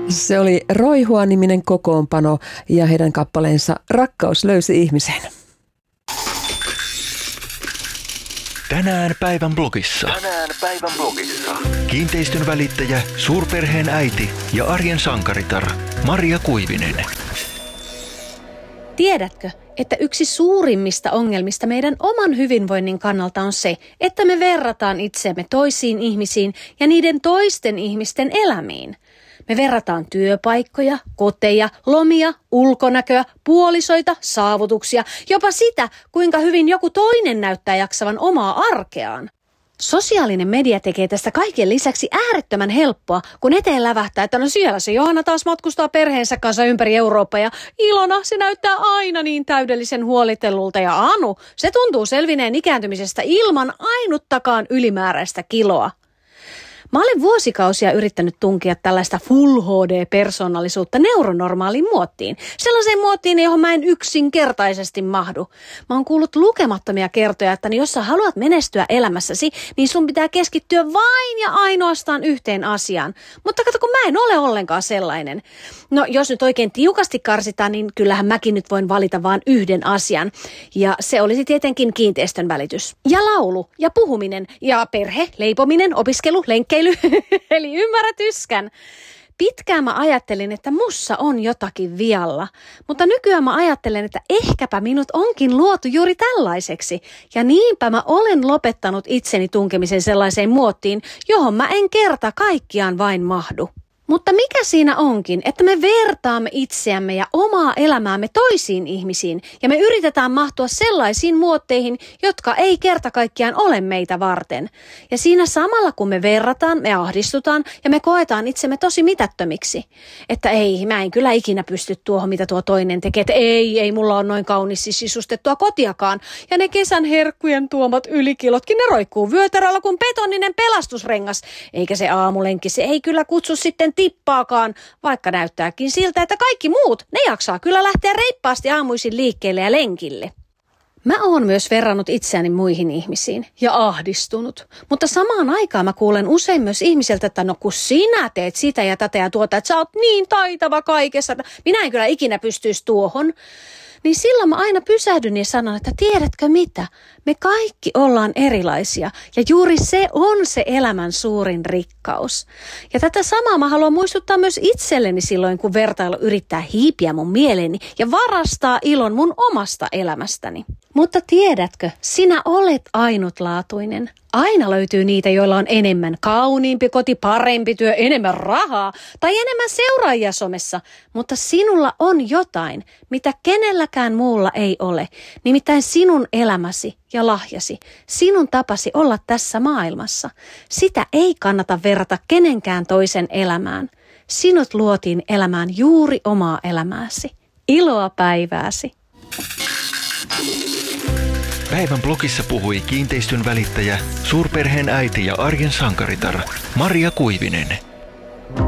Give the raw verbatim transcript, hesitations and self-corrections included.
Se oli Roihua-niminen kokoonpano ja heidän kappaleensa Rakkaus löysi ihmisen. Tänään päivän blogissa. Tänään päivän blogissa. Kiinteistön välittäjä, suurperheen äiti ja arjen sankaritar Maria Kuivinen. Tiedätkö, että yksi suurimmista ongelmista meidän oman hyvinvoinnin kannalta on se, että me verrataan itseämme toisiin ihmisiin ja niiden toisten ihmisten elämiin. Me verrataan työpaikkoja, koteja, lomia, ulkonäköä, puolisoita, saavutuksia, jopa sitä, kuinka hyvin joku toinen näyttää jaksavan omaa arkeaan. Sosiaalinen media tekee tästä kaiken lisäksi äärettömän helppoa, kun eteen lävähtää, että no siellä se Johanna taas matkustaa perheensä kanssa ympäri Eurooppaa ja Ilona se näyttää aina niin täydellisen huolitellulta ja Anu se tuntuu selvineen ikääntymisestä ilman ainuttakaan ylimääräistä kiloa. Mä olen vuosikausia yrittänyt tunkia tällaista Full H D-persoonallisuutta neuronormaaliin muottiin. Sellaiseen muottiin, johon mä en yksinkertaisesti mahdu. Mä oon kuullut lukemattomia kertoja, että jos sä haluat menestyä elämässäsi, niin sun pitää keskittyä vain ja ainoastaan yhteen asiaan. Mutta kato, kun mä en ole ollenkaan sellainen. No, jos nyt oikein tiukasti karsitaan, niin kyllähän mäkin nyt voin valita vain yhden asian. Ja se olisi tietenkin kiinteistön välitys. Ja laulu, ja puhuminen, ja perhe, leipominen, opiskelu, lenkkeily. Eli ymmärrät yskän. Pitkään mä ajattelin, että mussa on jotakin vialla, mutta nykyään mä ajattelen, että ehkäpä minut onkin luotu juuri tällaiseksi. Ja niinpä mä olen lopettanut itseni tunkemisen sellaiseen muottiin, johon mä en kerta kaikkiaan vain mahdu. Mutta mikä siinä onkin, että me vertaamme itseämme ja omaa elämäämme toisiin ihmisiin ja me yritetään mahtua sellaisiin muotteihin, jotka ei kerta kaikkiaan ole meitä varten. Ja siinä samalla kun me verrataan, me ahdistutaan ja me koetaan itsemme tosi mitättömiksi. Että ei, mä en kyllä ikinä pysty tuohon, mitä tuo toinen tekee. Että ei, ei mulla on noin kaunis sisustettua kotiakaan. Ja ne kesän herkkujen tuomat ylikilotkin, ne roikkuu vyötäröllä kuin betoninen pelastusrengas. Eikä se aamulenkki, se ei kyllä kutsu sitten tippaakaan, vaikka näyttääkin siltä, että kaikki muut, ne jaksaa kyllä lähteä reippaasti aamuisin liikkeelle ja lenkille. Mä oon myös verrannut itseäni muihin ihmisiin ja ahdistunut, mutta samaan aikaan mä kuulen usein myös ihmiseltä, että no kun sinä teet sitä ja tätä ja tuota, että sä oot niin taitava kaikessa, että minä en kyllä ikinä pystyisi tuohon. Niin silloin mä aina pysähdyn ja sanon, että tiedätkö mitä? Me kaikki ollaan erilaisia ja juuri se on se elämän suurin rikkaus. Ja tätä samaa mä haluan muistuttaa myös itselleni silloin, kun vertailu yrittää hiipiä mun mieleeni ja varastaa ilon mun omasta elämästäni. Mutta tiedätkö, sinä olet ainutlaatuinen. Aina löytyy niitä, joilla on enemmän kauniimpi koti, parempi työ, enemmän rahaa tai enemmän seuraajia somessa. Mutta sinulla on jotain, mitä kenelläkään muulla ei ole. Nimittäin sinun elämäsi ja lahjasi, sinun tapasi olla tässä maailmassa. Sitä ei kannata verrata kenenkään toisen elämään. Sinut luotiin elämään juuri omaa elämääsi. Iloa päivääsi. Päivän blogissa puhui kiinteistön välittäjä, suurperheen äiti ja arjen sankaritar Maria Kuivinen.